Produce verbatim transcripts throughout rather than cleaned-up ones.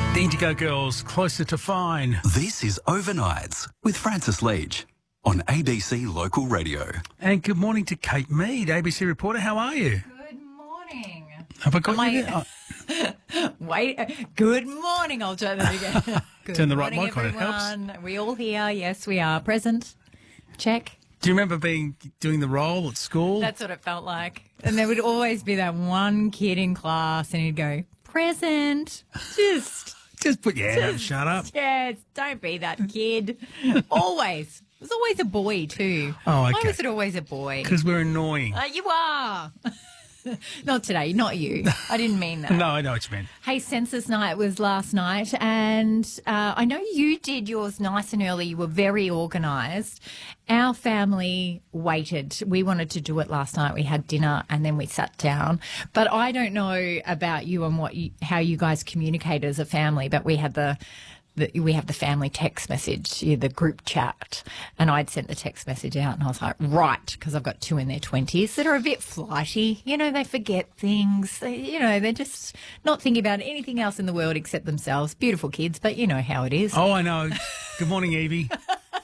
The Indigo Girls, Closer to Fine. This is Overnights with Francis Leach on A B C Local Radio. And good morning to Kate Mead, A B C reporter. How are you? Good morning. Have I got Am you I- there? Oh, Wait, uh, good morning. I'll turn that again. Good Turn the right morning, mic on, it helps. everyone. Are we all here? Yes, we are. Present. Check. do you remember being doing the role at school? That's what it felt like. And there would always be that one kid in class and he'd go, present. Just, Just put your hand up, shut up. yes, don't be that kid. Always. It was always a boy too. Oh, Why okay. was it always a boy? Because we're annoying. Uh, you are. Not today, not you. I didn't mean that. No, I know what you meant. Hey, Census Night was last night, and uh, I know you did yours nice and early. You were very organised. Our family waited. We wanted to do it last night. We had dinner and then we sat down. But I don't know about you and what you, how you guys communicate as a family, but we had the... The, we have the family text message, yeah, the group chat, and I'd sent the text message out and I was like, right, because I've got two in their twenties that are a bit flighty. You know, they forget things. They, you know, they're just not thinking about anything else in the world except themselves. Beautiful kids, but you know how it is. Oh, I know. Good morning, Evie.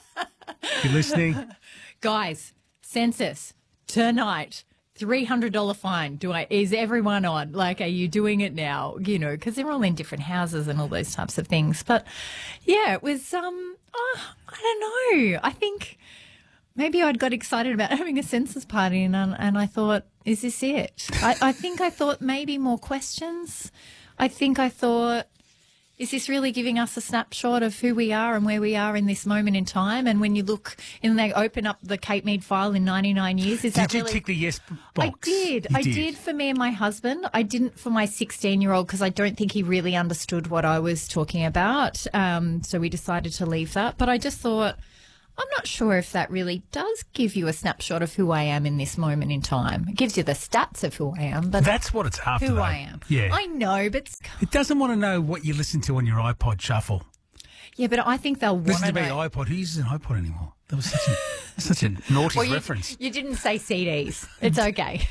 You listening? Guys, census, tonight. three hundred dollars fine. Do I? Is everyone on? Like, are you doing it now? You know, because they're all in different houses and all those types of things. But yeah, it was. Um, oh, I don't know. I think maybe I'd got excited about having a census party, and and I thought, is this it? I, I think I thought maybe more questions. I think I thought, is this really giving us a snapshot of who we are and where we are in this moment in time? And when you look and they open up the Kate Mead file in ninety-nine years, is that Did you really... tick the yes box? I did. You I did for me and my husband. I didn't for my sixteen-year-old because I don't think he really understood what I was talking about. Um, so we decided to leave that. But I just thought, I'm not sure if that really does give you a snapshot of who I am in this moment in time. It gives you the stats of who I am, but That's what it's after, who though. I am. Yeah. I know, but It doesn't want to know what you listen to on your iPod shuffle. yeah, but I think they'll want Listen to to me, know. iPod. Who uses an iPod anymore? That was such a, such a naughty Well, you, reference. you didn't say C Ds. It's okay.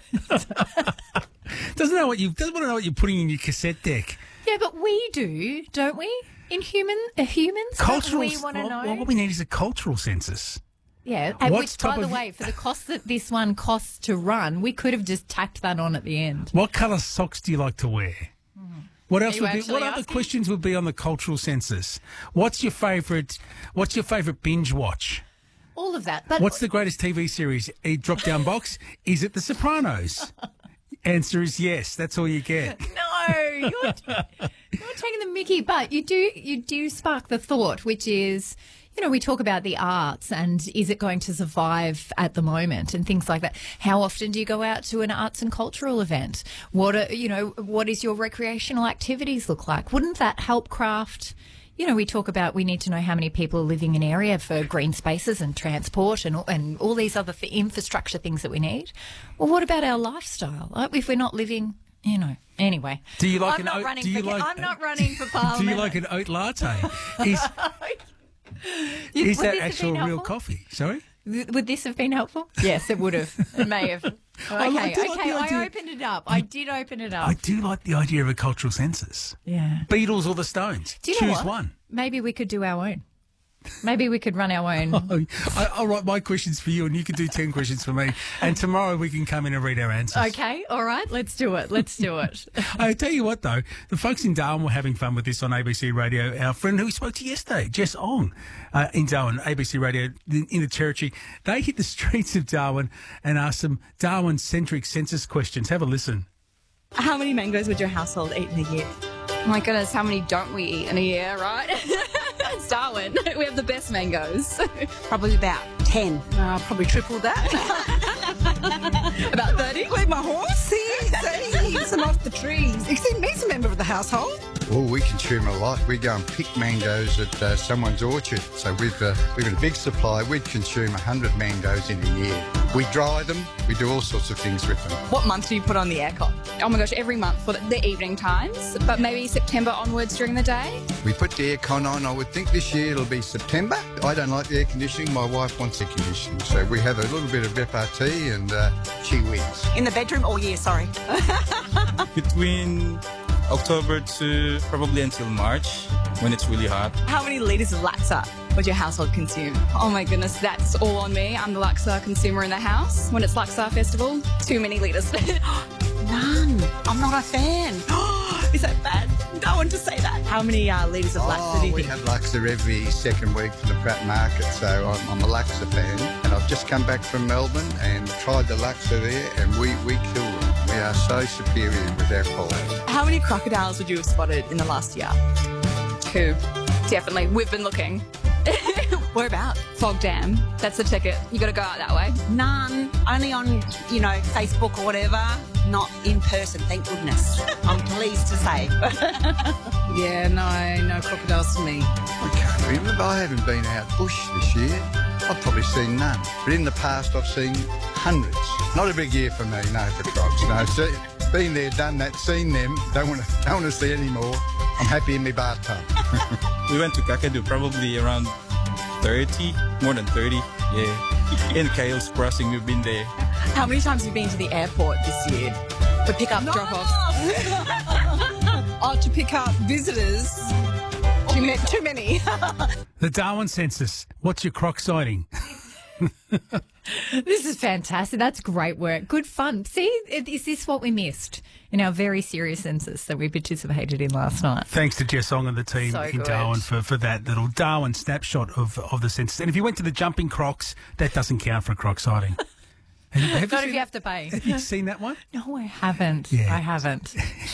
Doesn't know what you doesn't want to know what you're putting in your cassette deck. Yeah, but we do, don't we? In human uh, humans, don't Cultural. we want to well, know? well, what we need is a cultural census. Yeah, and What's which, by top the of- way, for the cost that this one costs to run, we could have just tacked that on at the end. What colour socks do you like to wear? What else you would be? actually What other asking? questions would be on the cultural census? What's your favourite? What's your favourite binge watch? All of that. But What's the greatest T V series? A drop down box. Is it The Sopranos? Answer is yes. That's all you get. no, you're, you're taking the mickey, but you do you do spark the thought, which is, you know, we talk about the arts and is it going to survive at the moment and things like that. How often do you go out to an arts and cultural event? What are, you know, what is your recreational activities look like? Wouldn't that help craft? You know, we talk about we need to know how many people are living in an area for green spaces and transport and and all these other th- infrastructure things that we need. Well, what about our lifestyle? Like, if we're not living, you know. Anyway, Do you like I'm an not oat- running do you for, like- I'm not running for Do parliament. you like an oat latte? Is, You- is would that this have actual been real helpful? coffee? Sorry. Th- Would this have been helpful? Yes, it would have. It may have. Okay, I do like the okay. idea- I opened it up. I did open it up. I do like the idea of a cultural census. yeah. Beatles or the Stones? Do you know Choose what? one. Maybe we could do our own. Maybe we could run our own. Oh, I, I'll write my questions for you, and you can do ten questions for me. And tomorrow we can come in and read our answers. Okay, all right. Let's do it. Let's do it. I tell you what, though, the folks in Darwin were having fun with this on A B C Radio. Our friend who we spoke to yesterday, Jess Ong, uh, in Darwin, A B C Radio in, in the Territory, they hit the streets of Darwin and asked some Darwin-centric census questions. Have a listen. How many mangoes would your household eat in a year? Oh my goodness, how many don't we eat in a year, right? It's Darwin. We have the best mangoes. Probably about ten. Uh, probably triple that. About thirty. Like my horse, see, see, eats them off the trees. Except he's a member of the household. Well, we consume a lot. We go and pick mangoes at uh, someone's orchard. So we've, uh, we've got a big supply. We'd consume one hundred mangoes in a year. We dry them. We do all sorts of things with them. What month do you put on the aircon? Oh my gosh, every month for the, the evening times, but maybe September onwards during the day. We put the aircon on. I would think this year it'll be September. I don't like the air conditioning. My wife wants air conditioning. So we have a little bit of repartee and uh, she wins. In the bedroom all year, sorry. Between October to probably until March when it's really hot. How many litres of Laksa would your household consume? Oh my goodness, that's all on me. I'm the Laksa consumer in the house. When it's Laksa Festival, too many litres. None. I'm not a fan. Is that bad? No one to say that. How many uh, litres of Laksa Oh, do you we think? have Laksa every second week from the Pratt Market, so I'm, I'm a Laksa fan. And I've just come back from Melbourne and tried the Laksa there, and we, we kill them. We are so superior with our quality. How many crocodiles would you have spotted in the last year? Two. Definitely. We've been looking. Whereabouts? Fog Dam. That's the ticket. You got to go out that way. None. Only on, you know, Facebook or whatever. Not in person, thank goodness. I'm pleased to say. Yeah, no, no crocodiles for me. I can't remember. I haven't been out bush this year. I've probably seen none. But in the past, I've seen hundreds. Not a big year for me, no, for crocs. No, see, been there, done that, seen them. Don't want to, don't want to see any more. I'm happy in my bathtub. We went to Kakadu probably around thirty, more than thirty. Yeah. In Kales Crossing, we've been there. How many times have you been to the airport this year for pick-up, drop-offs? Oh, to pick up visitors. Too, ma- too many. The Darwin Census. What's your croc sighting? This is fantastic. That's great work. Good fun. See, is this what we missed in our very serious census that we participated in last night? Thanks to Jess Ong and the team So in good. Darwin for, for that little Darwin snapshot of, of the census. And if you went to the jumping crocs, that doesn't count for a croc sighting. Have, you- have Not if seen, you have to pay. have you seen that one? No, I haven't. Yeah. I haven't.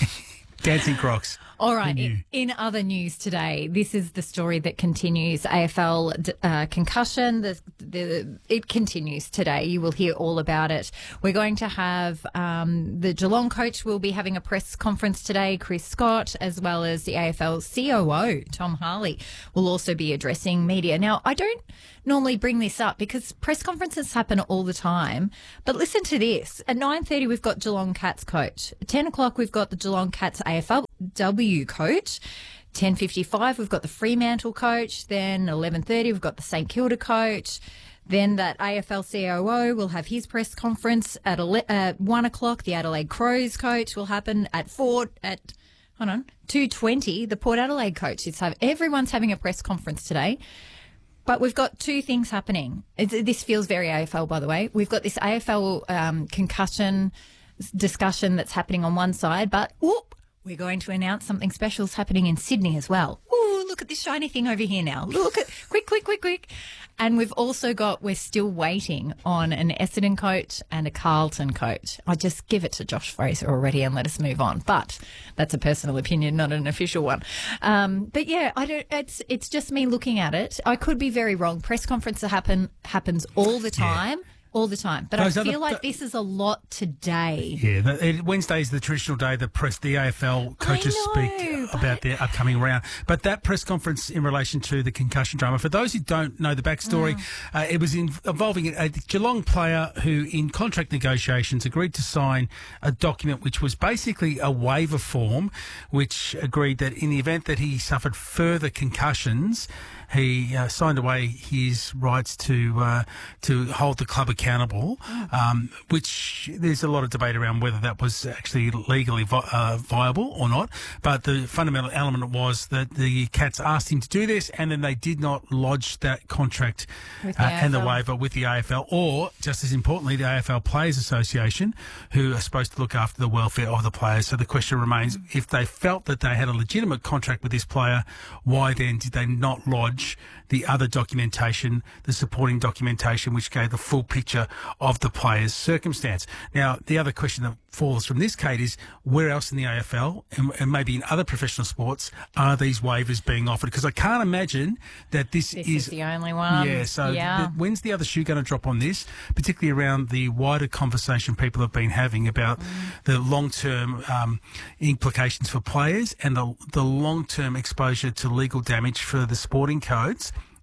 Dancing crocs. All right. Who knew? In, in other news today, this is the story that continues. A F L uh, concussion. The, the, it continues today. You will hear all about it. We're going to have um, the Geelong coach will be having a press conference today. Chris Scott, as well as the A F L C O O Tom Harley, will also be addressing media. Now, I don't normally bring this up because press conferences happen all the time. But listen to this. At nine thirty, we've got Geelong Cats coach. At ten o'clock, we've got the Geelong Cats A F L W coach. ten fifty-five, we've got the Fremantle coach. Then eleven thirty, we've got the St Kilda coach. Then that A F L C O O will have his press conference at ele- uh, one o'clock. The Adelaide Crows coach will happen at four at hold on two twenty. The Port Adelaide coach is have everyone's having a press conference today. But we've got two things happening. It's, this feels very A F L, by the way. We've got this A F L um, concussion discussion that's happening on one side, but whoop, we're going to announce something special is happening in Sydney as well. Ooh, look at this shiny thing over here now. Look at quick, quick, quick, quick. And we've also got, we're still waiting on an Essendon coach and a Carlton coach. I just give it to Josh Fraser already and let us move on. But that's a personal opinion, not an official one. Um, but yeah, I don't, it's, it's just me looking at it. I could be very wrong. Press conferences happen, happens all the time. Yeah. All the time. But Those I other- feel like this is a lot today. Yeah, the, it, Wednesday is the traditional day that press the A F L coaches know, speak but- about their upcoming round. But that press conference in relation to the concussion drama, for those who don't know the backstory, Mm. uh, it was in, involving a Geelong player who, in contract negotiations, agreed to sign a document which was basically a waiver form, which agreed that in the event that he suffered further concussions, he uh, signed away his rights to uh, to hold the club accountable, um, which there's a lot of debate around whether that was actually legally vi- uh, viable or not. But the fundamental element was that the Cats asked him to do this, and then they did not lodge that contract With the uh, and the A F L. waiver with the A F L, or just as importantly, the A F L Players Association, who are supposed to look after the welfare of the players. So the question remains, if they felt that they had a legitimate contract with this player, why then did they not lodge the other documentation, the supporting documentation, which gave the full picture of the player's circumstance? Now, the other question that falls from this, Kate, is where else in the A F L and, and maybe in other professional sports are these waivers being offered? Because I can't imagine that this, This is... is the only one. Yeah, so Yeah. the- when's the other shoe going to drop on this, particularly around the wider conversation people have been having about Mm. the long-term um, implications for players and the, the long-term exposure to legal damage for the sporting codes?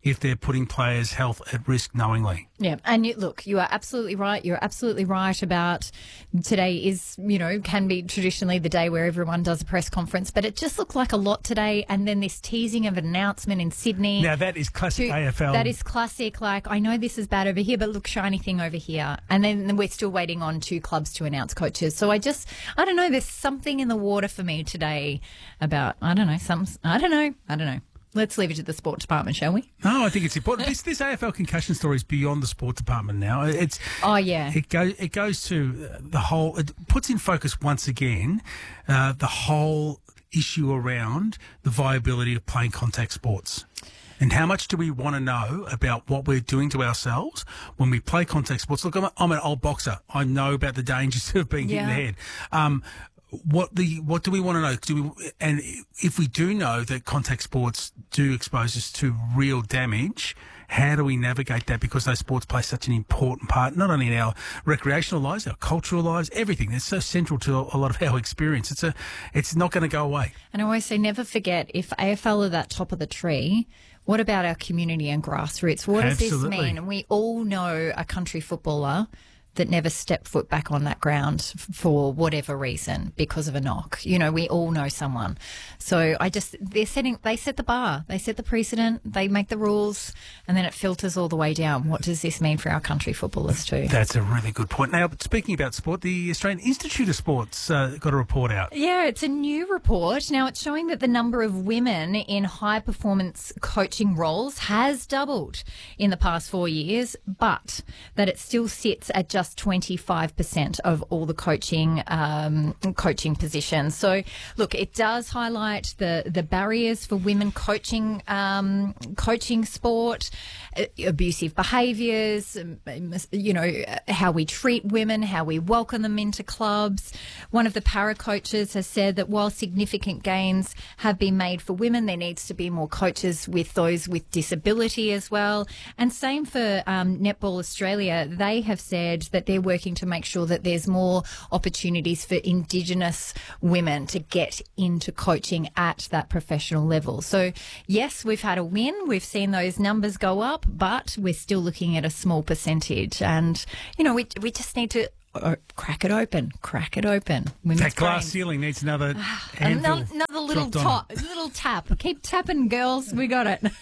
if they're putting players' health at risk knowingly. Yeah, and you, look, you are absolutely right. You're absolutely right about today is, you know, can be traditionally the day where everyone does a press conference, but it just looked like a lot today. And then this teasing of an announcement in Sydney. Now, that is classic to, A F L. That is classic. Like, I know this is bad over here, but look, shiny thing over here. And then we're still waiting on two clubs to announce coaches. So I just, I don't know, there's something in the water for me today about, I don't know, some, I don't know, I don't know. Let's leave it to the sport department, shall we? No, I think it's important. This this A F L concussion story is beyond the sport department now. It's oh yeah. It goes it goes to the whole. It puts in focus once again uh, the whole issue around the viability of playing contact sports. And how much do we want to know about what we're doing to ourselves when we play contact sports? Look, I'm, a, I'm an old boxer. I know about the dangers of being yeah. hit in the head. Um, What the what do we want to know? Do we, and if we do know that contact sports do expose us to real damage, how do we navigate that? Because those sports play such an important part, not only in our recreational lives, our cultural lives, everything. It's so central to a lot of our experience. It's a, it's not going to go away. And I always say, never forget, if A F L are that top of the tree, what about our community and grassroots? What does Absolutely. this mean? And we all know a country footballer that never stepped foot back on that ground for whatever reason because of a knock. You know, we all know someone. So I just, they're setting, they set the bar, they set the precedent, they make the rules, and then it filters all the way down. What does this mean for our country footballers too? That's a really good point. Now, speaking about sport, the Australian Institute of Sports uh, got a report out. Yeah, it's a new report. Now, it's showing that the number of women in high-performance coaching roles has doubled in the past four years, but that it still sits at just twenty-five percent of all the coaching um, coaching positions. So, look, it does highlight the, the barriers for women coaching um, coaching sport, uh, abusive behaviours, um, you know, how we treat women, how we welcome them into clubs. One of the para coaches has said that while significant gains have been made for women, there needs to be more coaches with those with disability as well. And same for um, Netball Australia. They have said that they're working to make sure that there's more opportunities for Indigenous women to get into coaching at that professional level. So, yes, we've had a win. We've seen those numbers go up, but we're still looking at a small percentage. And, you know, we we just need to Oh, crack it open, crack it open. Women's that glass brain. ceiling needs another handle. Another, another little dropped top, little tap. Keep tapping, girls. We got it.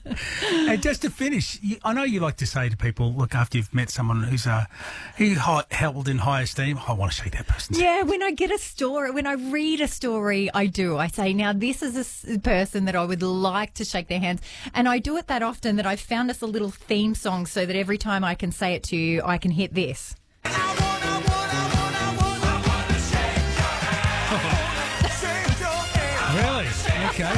And just to finish, you, I know you like to say to people, look, after you've met someone who's uh, who high, held in high esteem, I want to shake that person's Yeah, when I get a story, when I read a story, I do. I say, now this is a s- person that I would like to shake their hands. And I do it that often that I've found us a little theme song so that every time I can say it to you, I can hit this. Really? Okay.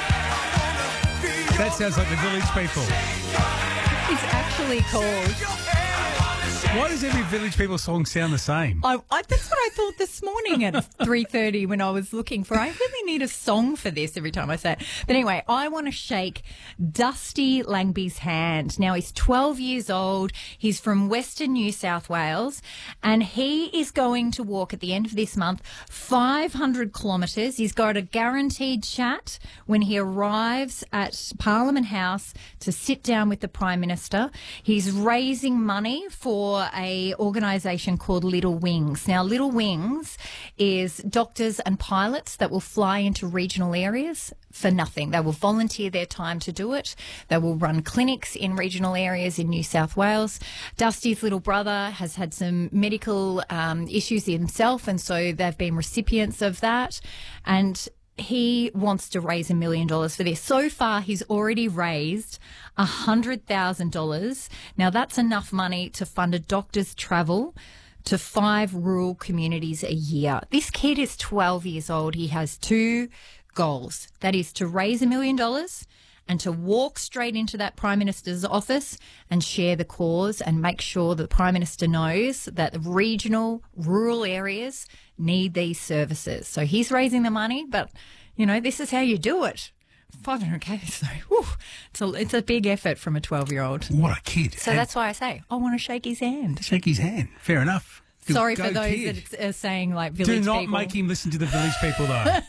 That sounds like the Village People. It's actually called... Why does every Village People song sound the same? I, I, that's what I thought this morning at three thirty when I was looking for. I really need a song for this every time I say it. But anyway, I want to shake Dusty Langby's hand. Now, he's twelve years old. He's from Western New South Wales, and he is going to walk at the end of this month five hundred kilometres. He's got a guaranteed chat when he arrives at Parliament House to sit down with the Prime Minister. He's raising money for a organisation called Little Wings. Now, Little Wings is doctors and pilots that will fly into regional areas for nothing. They will volunteer their time to do it. They will run clinics in regional areas in New South Wales. Dusty's little brother has had some medical um, issues himself, and so they've been recipients of that. And he wants to raise a million dollars for this. So far, he's already raised one hundred thousand dollars. Now, that's enough money to fund a doctor's travel to five rural communities a year. This kid is twelve years old. He has two goals. That is to raise a million dollars and to walk straight into that Prime Minister's office and share the cause and make sure that the Prime Minister knows that the regional, rural areas need these services. So he's raising the money, but, you know, this is how you do it. five hundred K, so whew, it's, a, it's a big effort from a twelve-year-old. What a kid. So And that's why I say, I want to shake his hand. shake his hand. Fair enough. Good Sorry go, for those kid. that are saying, like, Village Do not People. make him listen to the Village People, though.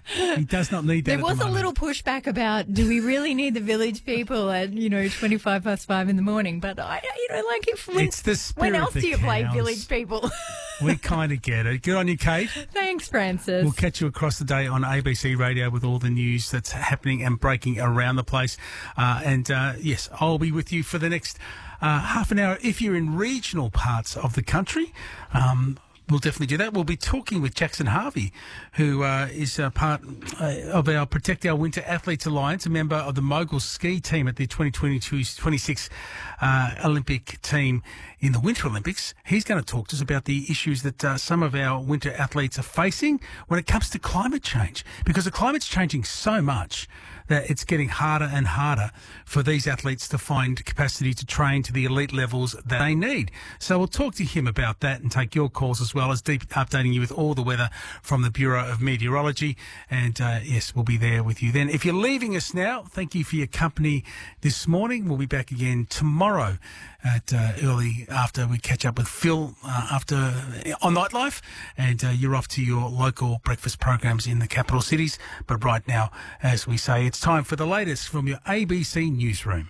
He does not need that. There at was the a moment. little pushback about, do we really need the village people at, you know, twenty-five past five in the morning? But, I, you know, like, if when, It's the spirit when else that do you play counts. village people? We kind of get it. Good on you, Kate. Thanks, Francis. We'll catch you across the day on A B C Radio with all the news that's happening and breaking around the place. Uh, and, uh, yes, I'll be with you for the next uh, half an hour if you're in regional parts of the country. Um, We'll definitely do that. We'll be talking with Jackson Harvey, who uh, is a part uh, of our Protect Our Winter Athletes Alliance, a member of the mogul ski team at the twenty twenty-two twenty-six uh, Olympic team in the Winter Olympics. He's going to talk to us about the issues that uh, some of our winter athletes are facing when it comes to climate change, because the climate's changing so much that it's getting harder and harder for these athletes to find capacity to train to the elite levels that they need. So we'll talk to him about that and take your calls as well as deep updating you with all the weather from the Bureau of Meteorology. And uh, yes, we'll be there with you then. If you're leaving us now, thank you for your company this morning. We'll be back again tomorrow at uh, early after we catch up with Phil uh, after on Nightlife, and uh, you're off to your local breakfast programs in the capital cities. But right now, as we say, it's time for the latest from your A B C newsroom.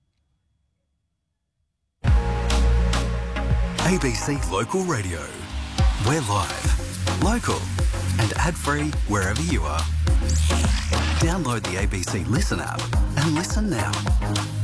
A B C Local Radio. We're live, local and ad-free wherever you are. Download the A B C Listen app and listen now.